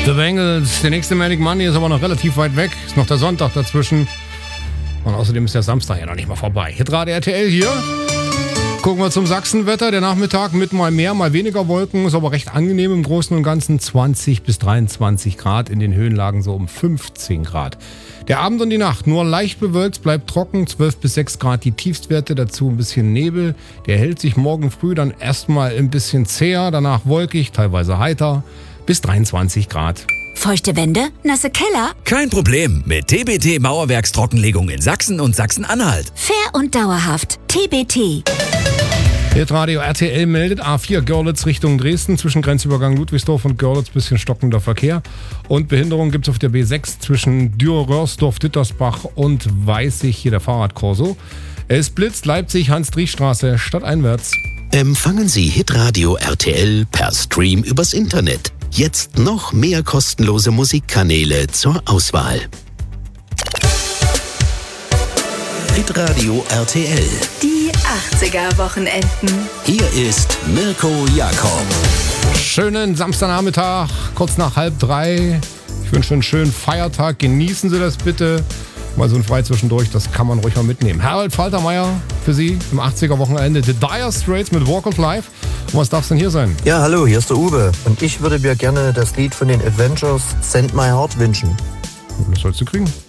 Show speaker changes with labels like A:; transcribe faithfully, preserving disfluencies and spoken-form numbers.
A: The Bengals, der nächste Manic Monday ist aber noch relativ weit weg. Ist noch der Sonntag dazwischen. Und außerdem ist der Samstag ja noch nicht mal vorbei. Hitradio R T L hier. Gucken wir zum Sachsenwetter. Der Nachmittag mit mal mehr, mal weniger Wolken. Ist aber recht angenehm im Großen und Ganzen. zwanzig bis dreiundzwanzig Grad. In den Höhenlagen so um fünfzehn Grad. Der Abend und die Nacht nur leicht bewölkt, bleibt trocken. zwölf bis sechs Grad die Tiefstwerte. Dazu ein bisschen Nebel. Der hält sich morgen früh dann erstmal ein bisschen zäher. Danach wolkig, teilweise heiter. Bis dreiundzwanzig Grad.
B: Feuchte Wände? Nasse Keller?
C: Kein Problem mit T B T Mauerwerkstrockenlegung in Sachsen und Sachsen-Anhalt.
B: Fair und dauerhaft. T B T.
A: Hitradio R T L meldet A vier Görlitz Richtung Dresden. Zwischen Grenzübergang Ludwigsdorf und Görlitz bisschen stockender Verkehr. Und Behinderung gibt es auf der B sechs zwischen Dürr-Röhrsdorf, Dittersbach und Weißig. Hier der Fahrradkorso. Es blitzt Leipzig, Hans-Driesch-Straße, stadteinwärts.
D: Empfangen Sie Hitradio R T L per Stream übers Internet. Jetzt noch mehr kostenlose Musikkanäle zur Auswahl. Hitradio R T L.
B: Die achtziger-Wochenenden.
D: Hier ist Mirko Jakob.
A: Schönen Samstagnachmittag, kurz nach halb drei. Ich wünsche einen schönen Feiertag. Genießen Sie das bitte. Mal so ein Frei zwischendurch, das kann man ruhig mal mitnehmen. Harold Faltermeier für Sie im achtziger-Wochenende. The Dire Straits mit Walk of Life. Und was darf es denn hier sein?
E: Ja, hallo, hier ist der Uwe. Und ich würde mir gerne das Lied von den Adventures Send My Heart wünschen.
A: Das sollst du kriegen.